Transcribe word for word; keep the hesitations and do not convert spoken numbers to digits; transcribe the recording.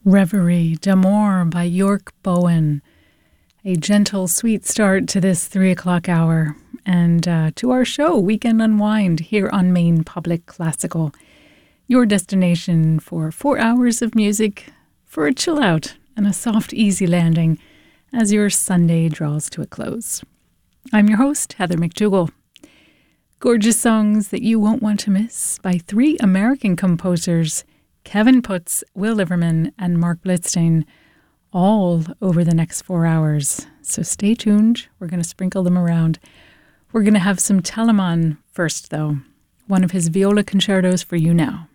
Reverie d'Amour by York Bowen. A gentle, sweet start to this three o'clock hour and uh, to our show, Weekend Unwind, here on Maine Public Classical. Your destination for four hours of music for a chill out and a soft, easy landing as your Sunday draws to a close. I'm your host, Heather McDougall. Gorgeous songs that you won't want to miss by three American composers, Kevin Putz, Will Liverman, and Mark Blitzstein, all over the next four hours. So stay tuned. We're going to sprinkle them around. We're going to have some Telemann first, though. One of his viola concertos for you now.